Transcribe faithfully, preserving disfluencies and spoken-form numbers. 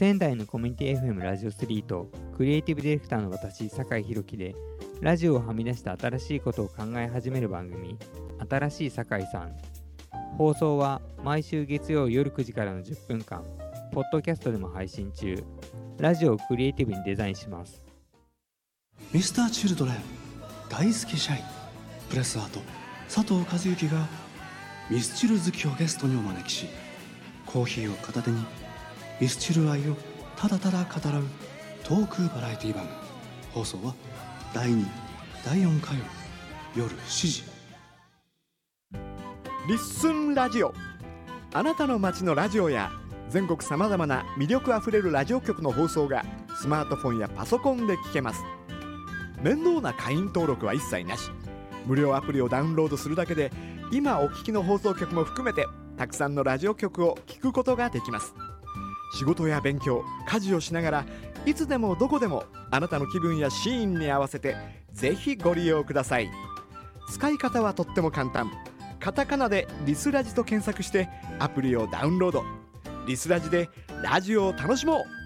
仙台のコミュニティ エフエム ラジオスリーとクリエイティブディレクターの私、酒井宏樹でラジオをはみ出した新しいことを考え始める番組、新しい酒井さん。放送は毎週月曜夜くじからのじゅっぷんかん、ポッドキャストでも配信中。ラジオをクリエイティブにデザインします。 ミスターチルドレン大好き社員プレスアート佐藤和幸がミスチル好きをゲストにお招きし、コーヒーを片手にミスチル愛をただただ語らうトークバラエティ番組。放送はだいにだいよん火曜夜しちじ。 リッスンラジオ、あなたの街のラジオや全国さまざまな魅力あふれるラジオ局の放送がスマートフォンやパソコンで聞けます。面倒な会員登録は一切なし、無料アプリをダウンロードするだけで今お聞きの放送局も含めてたくさんのラジオ局を聞くことができます。仕事や勉強、家事をしながらいつでもどこでもあなたの気分やシーンに合わせてぜひご利用ください。使い方はとっても簡単。カタカナでリスラジと検索してアプリをダウンロード。リスラジでラジオを楽しもう。